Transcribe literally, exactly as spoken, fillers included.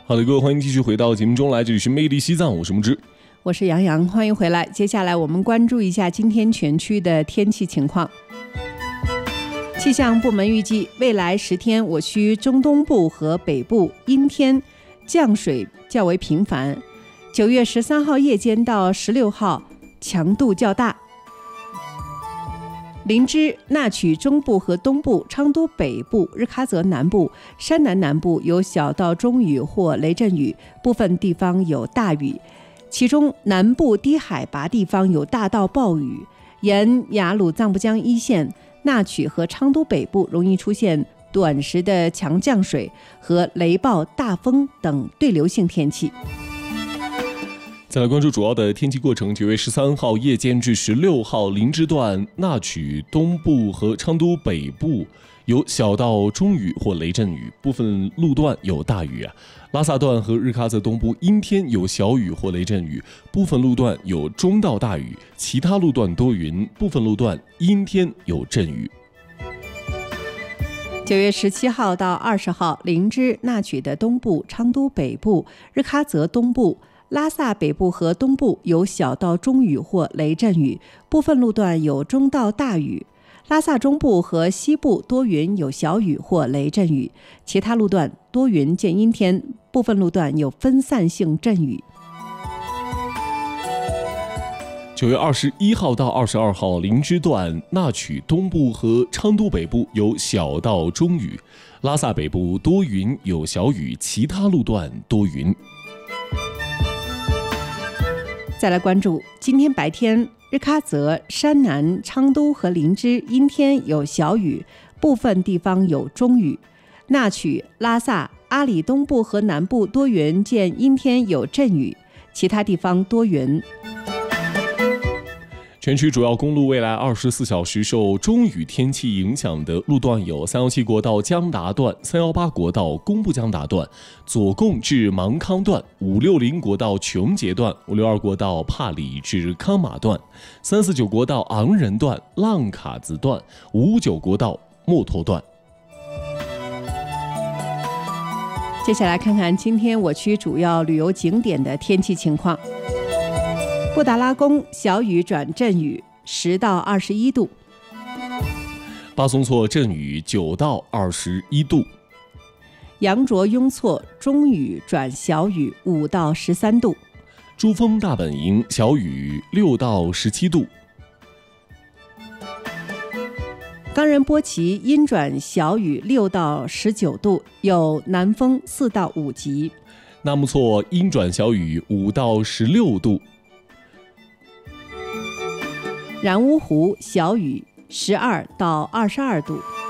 好的，各位欢迎继续回到节目中来，这里是魅力西藏，我是木之， 我是杨洋，欢迎回来。接下来我们关注一下今天全区的天气情况。气象部门预计，未来十天我区中东部和北部阴天，降水较为频繁。九月十三号夜间到十六号强度较大。林芝、那曲中部和东部、昌都北部、日喀则南部、山南南部有小到中雨或雷阵雨，部分地方有大雨，其中南部低海拔地方有大到暴雨。沿雅鲁藏布江一线、那曲和昌都北部容易出现短时的强降水和雷暴、大风等对流性天气。 再来关注主要的天气过程。九月十三号夜间至十六号，林芝段、那曲东部和昌都北部有小到中雨或雷阵雨，部分路段有大雨啊。拉萨段和日喀则东部阴天，有小雨或雷阵雨，部分路段有中到大雨，其他路段多云，部分路段阴天有阵雨。 九月十七号到二十号，林芝、那曲的东部、昌都北部、日喀则东部、拉萨北部和东部有小到中雨或雷阵雨，部分路段有中到大雨。拉萨中部和西部多云，有小雨或雷阵雨，其他路段多云见阴天，部分路段有分散性阵雨。 九月二十一号到二十二号，林芝段、那曲东部和昌都北部有小到中雨，拉萨北部多云有小雨，其他路段多云。 再来关注今天白天，日喀则、山南、昌都和林芝阴天有小雨，部分地方有中雨。那曲、拉萨、阿里东部和南部多云见阴天有阵雨，其他地方多云。 全区主要公路未来二十四小时受中雨天气影响的路段有三一七国道江达段、三一八国道工布江达段、左贡至芒康段、五六零国道琼结段、五六二国道帕里至康马段、三四九国道昂仁段、浪卡子段、五五九国道墨脱段。 接下来看看今天我区主要旅游景点的天气情况。布达拉宫小雨转阵雨，十到二十一度。 巴松措阵雨，九到二十一度。 羊卓雍措中雨转小雨，五到十三度。 珠峰大本营小雨，六到十七度。 冈仁波齐阴转小雨，六到十九度，有南风四到五级。 纳木错阴转小雨，五到十六度。 然乌湖小雨，十二到二十二度。